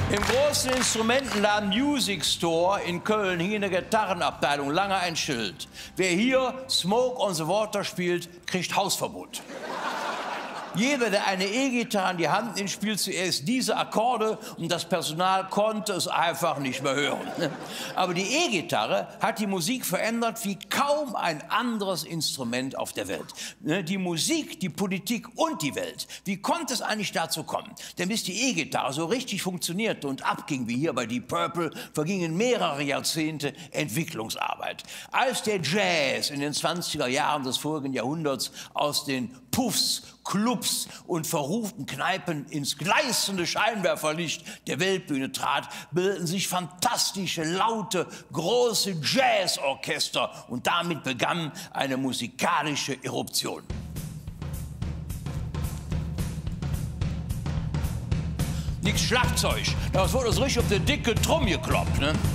Im großen Instrumentenladen Music Store in Köln hing in der Gitarrenabteilung lange ein Schild. Wer hier Smoke on the Water spielt, kriegt Hausverbot. Jeder, der eine E-Gitarre in die Hand nimmt, spielt zuerst diese Akkorde und das Personal konnte es einfach nicht mehr hören. Aber die E-Gitarre hat die Musik verändert wie kaum ein anderes Instrument auf der Welt. Die Musik, die Politik und die Welt. Wie konnte es eigentlich dazu kommen? Denn bis die E-Gitarre so richtig funktionierte und abging wie hier bei Deep Purple, vergingen mehrere Jahrzehnte Entwicklungsarbeit. Als der Jazz in den 20er Jahren des vorigen Jahrhunderts aus den Puffs, Clubs und verruchten Kneipen ins gleißende Scheinwerferlicht der Weltbühne trat, bildeten sich fantastische, laute, große Jazzorchester und damit begann eine musikalische Eruption. Nix Schlagzeug, das wurde so richtig auf der dicke Trommel gekloppt, ne?